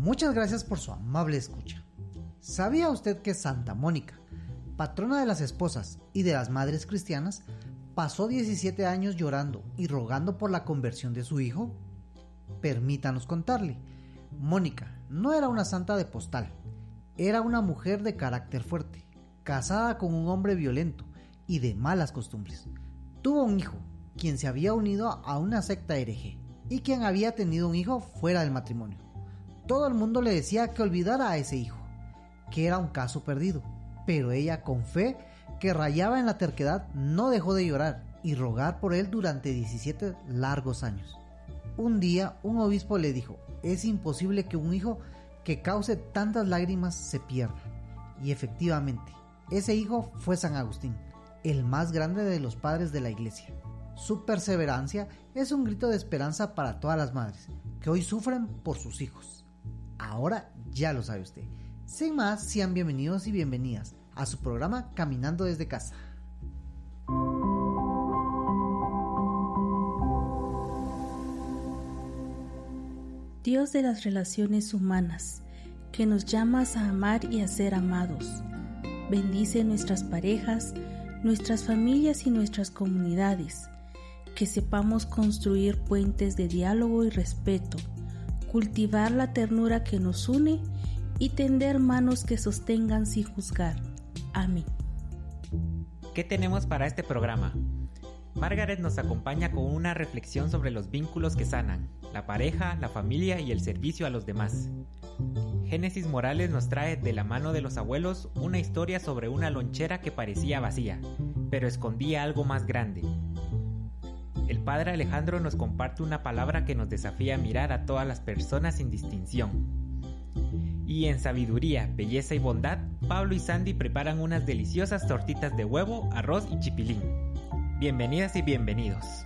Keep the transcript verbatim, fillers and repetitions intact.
Muchas gracias por su amable escucha. ¿Sabía usted que Santa Mónica, patrona de las esposas y de las madres cristianas, pasó diecisiete años llorando y rogando por la conversión de su hijo? Permítanos contarle. Mónica no era una santa de postal, era una mujer de carácter fuerte, casada con un hombre violento y de malas costumbres. Tuvo un hijo, quien se había unido a una secta hereje y quien había tenido un hijo fuera del matrimonio. Todo el mundo le decía que olvidara a ese hijo, que era un caso perdido, pero ella, con fe que rayaba en la terquedad, no dejó de llorar y rogar por él durante diecisiete largos años. Un día un obispo le dijo: es imposible que un hijo que cause tantas lágrimas se pierda. Y efectivamente, ese hijo fue San Agustín, el más grande de los padres de la iglesia. Su perseverancia es un grito de esperanza para todas las madres que hoy sufren por sus hijos. Ahora ya lo sabe usted. Sin más, sean bienvenidos y bienvenidas a su programa Caminando desde Casa. Dios de las relaciones humanas, que nos llamas a amar y a ser amados, bendice nuestras parejas, nuestras familias y nuestras comunidades, que sepamos construir puentes de diálogo y respeto, cultivar la ternura que nos une y tender manos que sostengan sin juzgar. Amén. ¿Qué tenemos para este programa? Margaret nos acompaña con una reflexión sobre los vínculos que sanan, la pareja, la familia y el servicio a los demás. Génesis Morales nos trae de la mano de los abuelos una historia sobre una lonchera que parecía vacía, pero escondía algo más grande. El padre Alejandro nos comparte una palabra que nos desafía a mirar a todas las personas sin distinción. Y en sabiduría, belleza y bondad, Pablo y Sandy preparan unas deliciosas tortitas de huevo, arroz y chipilín. Bienvenidas y bienvenidos.